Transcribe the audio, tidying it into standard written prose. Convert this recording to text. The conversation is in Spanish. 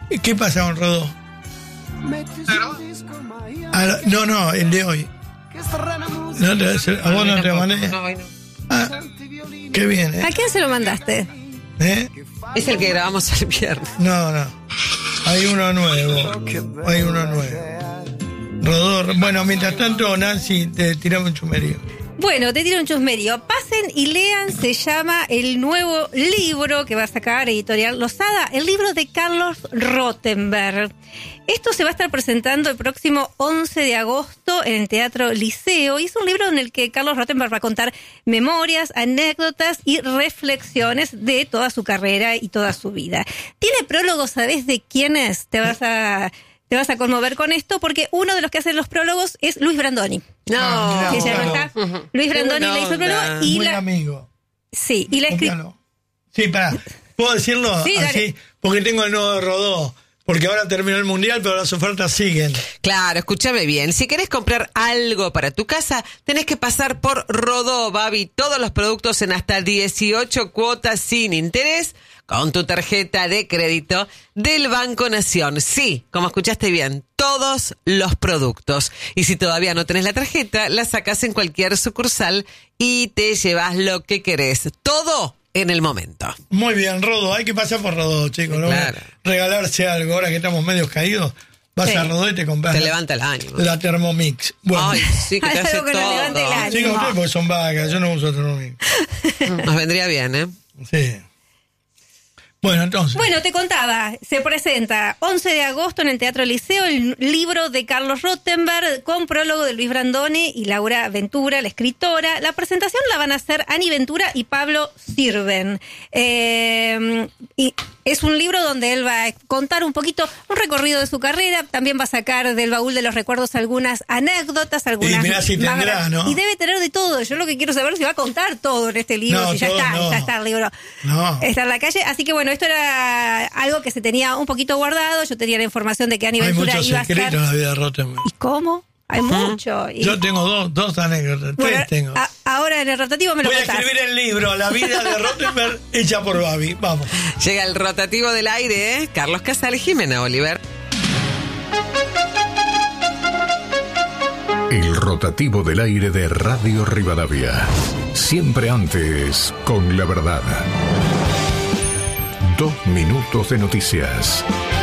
¿Qué pasa con Rodó? No, el de hoy. ¿A vos no te mandé? No, no. Ah, qué bien, ¿A quién se lo mandaste? Es el que grabamos el viernes. No. Hay uno nuevo. Rodó. Bueno, mientras tanto, Nancy, te tiramos un chumerío. Bueno, te tiro un chusmerío. Pasen y lean, se llama el nuevo libro que va a sacar Editorial Losada, el libro de Carlos Rottenberg. Esto se va a estar presentando el próximo 11 de agosto en el Teatro Liceo y es un libro en el que Carlos Rottenberg va a contar memorias, anécdotas y reflexiones de toda su carrera y toda su vida. Tiene prólogos, ¿sabés de quién es? Te vas a conmover con esto porque uno de los que hacen los prólogos es Luis Brandoni. No. Que ya no está. Luis Brandoni le hizo el prólogo y Muy amigo. Sí, y la escribió. Sí, pará. ¿Puedo decirlo? Sí, dale. Así, porque tengo el nuevo de Rodó. Porque ahora terminó el mundial, pero las ofertas siguen. Claro, escúchame bien. Si querés comprar algo para tu casa, tenés que pasar por Rodó, Babi. Todos los productos en hasta 18 cuotas sin interés con tu tarjeta de crédito del Banco Nación. Sí, como escuchaste bien, todos los productos. Y si todavía no tenés la tarjeta, la sacás en cualquier sucursal y te llevas lo que querés. Todo en el momento. Muy bien, Rodó. Hay que pasar por Rodó, chicos. ¿No? Claro. Regalarse algo. Ahora que estamos medios caídos, vas a Rodó y te compras. Te levanta el ánimo. La Thermomix. Bueno. Ay, sí, que te hace Algo que nos levante el todo. ánimo. Chicos, ustedes porque son vacas. Yo no uso Thermomix. Nos vendría bien, ¿eh? Sí. Bueno, entonces. Bueno, te contaba, se presenta 11 de agosto en el Teatro Liceo el libro de Carlos Rottenberg con prólogo de Luis Brandoni y Laura Ventura, la escritora. La presentación la van a hacer Ani Ventura y Pablo Sirven. Y es un libro donde él va a contar un poquito un recorrido de su carrera, también va a sacar del baúl de los recuerdos algunas anécdotas, algunas... Y mirá si tendrá, ¿no? Y debe tener de todo. Yo lo que quiero saber es si va a contar todo en este libro, No, si ya todo está, no. ya está el libro. No. Está en la calle, así que bueno, esto era algo que se tenía un poquito guardado. Yo tenía la información de que Ani Hay Ventura muchos iba a secretos estar... en la vida de Rottenberg. ¿Y cómo? Hay mucho. Y... Yo tengo dos anécdotas. Bueno, Tres tengo. ahora en el rotativo me lo Voy a contás. escribir el libro La vida de Rottenberg hecha por Babi. Vamos. Llega el rotativo del aire, ¿eh? Carlos Casal y Jimena Oliver. El rotativo del aire de Radio Rivadavia. Siempre antes con la verdad. 2 minutos de noticias.